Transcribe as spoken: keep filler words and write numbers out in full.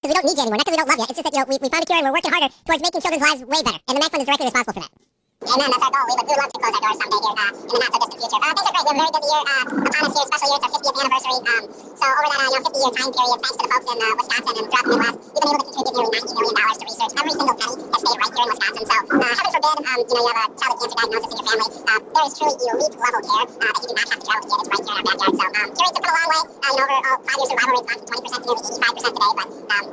we don't need you anymore. Not because we don't love you. It's just that, you know, we, we found a cure and we're working harder towards making children's lives way better. And the Mac Fund is directly responsible for that. Amen. That's our goal. We would, we would love to close our doors someday here uh, in the not so distant future. Uh, things are great. We have a very good year uh, upon us here, special year. It's our fiftieth anniversary. Um, so over that uh, you know, fifty year time period, thanks to the folks in uh, Wisconsin and throughout the Midwest, we've been able to contribute nearly ninety million dollars to research. Every single penny has stayed right here in Wisconsin. So uh, heaven forbid, um, you know, you have a child with cancer diagnosis in your family. Uh, there is truly elite level care uh, that you do not have to travel to get. It's right here in our backyard. So um, cure rates have come a long way. Uh, you know, over uh, five years survival rates gone from twenty percent to nearly eighty-five percent today. But um,